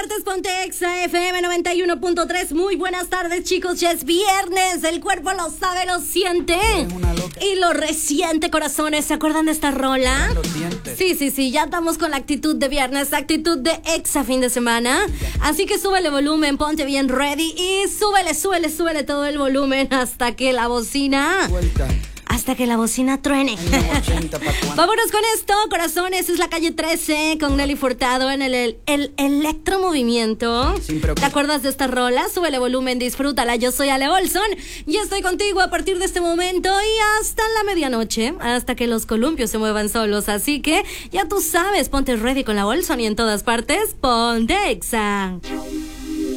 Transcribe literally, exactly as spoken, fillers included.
partes, ponte Exa F M noventa y uno punto tres. Muy buenas tardes, chicos. Ya es viernes. El cuerpo lo sabe, lo siente. Y lo resiente, corazones. ¿Se acuerdan de esta rola? Sí, sí, sí. Ya estamos con la actitud de viernes, actitud de Exa fin de semana. Así que súbele volumen, ponte bien ready y súbele, súbele, súbele todo el volumen hasta que la bocina... Vuelta. Hasta que la bocina truene. Vámonos con esto, corazones. Es la calle trece con Nelly Furtado en el, el, el electromovimiento. ¿Te acuerdas de esta rola? Súbele volumen, disfrútala. Yo soy Ale Olson y estoy contigo a partir de este momento y hasta la medianoche, hasta que los columpios se muevan solos. Así que ya tú sabes, ponte ready con la Olson y en todas partes, ponte Exa.